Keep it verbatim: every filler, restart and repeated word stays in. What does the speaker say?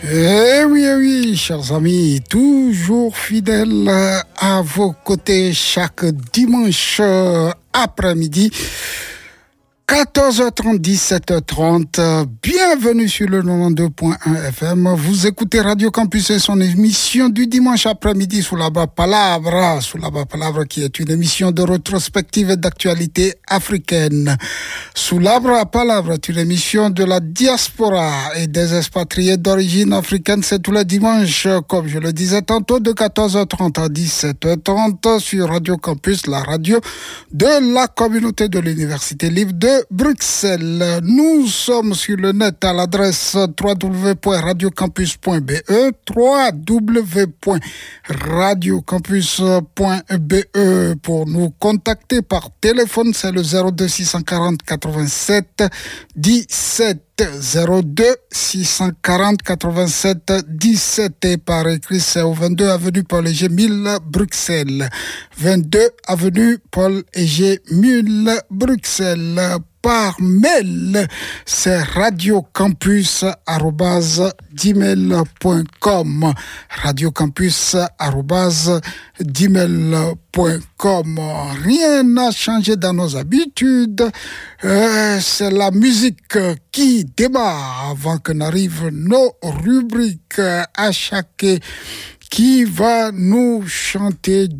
Eh oui, eh oui, chers amis, toujours fidèles à vos côtés chaque dimanche après-midi. quatorze heures trente, dix-sept heures trente, bienvenue sur le quatre-vingt-douze point un F M. Vous écoutez Radio Campus et son émission du dimanche après-midi sous la bas Palabra, sous la bas Palabra qui est une émission de rétrospective et d'actualité africaine. Sous la bas Palabra est une émission de la diaspora et des expatriés d'origine africaine. C'est tous les dimanches, comme je le disais tantôt, de quatorze heures trente à dix-sept heures trente sur Radio Campus, la radio de la communauté de l'Université libre de Bruxelles. Nous sommes sur le net à l'adresse w w w point radio campus point b e, w w w point radio campus point b e. Pour nous contacter par téléphone, c'est le zéro deux six cent quarante quatre-vingt-sept dix-sept. zéro deux six cent quarante quatre-vingt-sept dix-sept et par écrit c'est au vingt-deux avenue Paul Eger mille Bruxelles. vingt-deux avenue Paul Eger mille Bruxelles. Par mail, c'est radiocampus arobase gmail point com. radiocampus arobase gmail point com. Rien n'a changé dans nos habitudes. Euh, c'est la musique qui démarre avant que n'arrivent nos rubriques à chaque qui va nous chanter